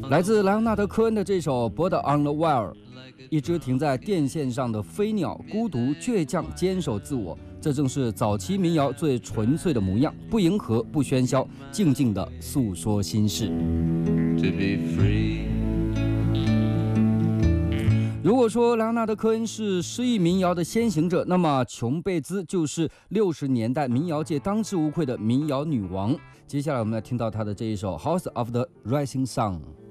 来自莱昂纳德·科恩的这首《Bird on the Wire》，一只停在电线上的飞鸟，孤独、倔强、坚守自我，这正是早期民谣最纯粹的模样，不迎合，不喧嚣，静静地诉说心事。如果说莱昂纳德·科恩是诗意民谣的先行者，那么琼·贝兹就是60年代民谣界当之无愧的民谣女王。接下来我们来听到她的这一首《House of the Rising Sun》。